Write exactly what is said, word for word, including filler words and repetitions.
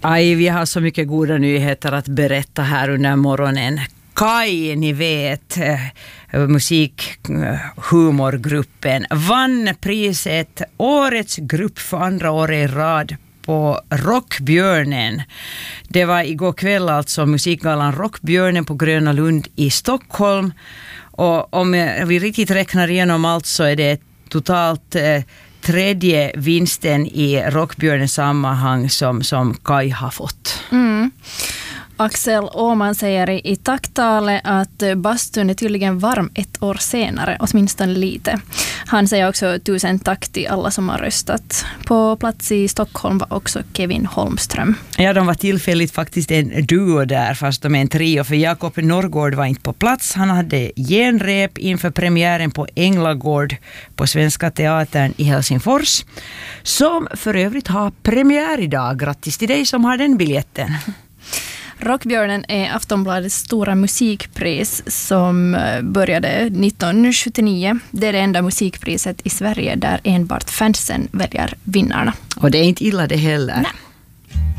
Aj, vi har så mycket goda nyheter att berätta här under morgonen. Kaj, ni vet, musikhumorgruppen vann priset Årets grupp för andra året i rad på Rockbjörnen. Det var igår kväll alltså musikgalan Rockbjörnen på Gröna Lund i Stockholm. Och om vi riktigt räknar igenom allt så är det totalt eh, tredje vinsten i Rockbjörnens sammanhang som, som Kaj har fått. Mm. Axel Åman säger i, i tacktalet att bastun är tydligen varm ett år senare, åtminstone lite. Han säger också tusen tack till alla som har röstat. På plats i Stockholm var också Kevin Holmström. Ja, de var tillfälligt faktiskt en duo där, fast de är en trio, för Jakob Norrgård var inte på plats. Han hade genrep inför premiären på Änglagård på Svenska Teatern i Helsingfors, som för övrigt har premiär idag. Grattis till dig som har den biljetten. Rockbjörnen är Aftonbladets stora musikpris som började nittonhundrasjuttionio. Det är det enda musikpriset i Sverige där enbart fansen väljer vinnarna. Och det är inte illa det heller. Nej.